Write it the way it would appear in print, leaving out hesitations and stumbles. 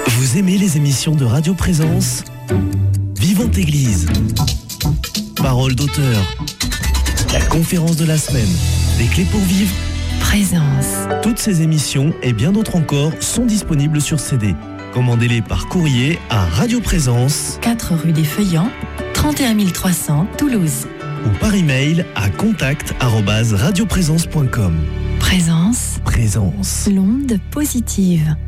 Vous aimez les émissions de Radio Présence ? Vivante Église, Parole d'auteur, la conférence de la semaine, des clés pour vivre, Présence. Toutes ces émissions et bien d'autres encore sont disponibles sur CD. Commandez-les par courrier à Radio Présence, 4 rue des Feuillants, 31 300 Toulouse. ou par email à contact@radioprésence.com. Présence. Présence. L'onde positive.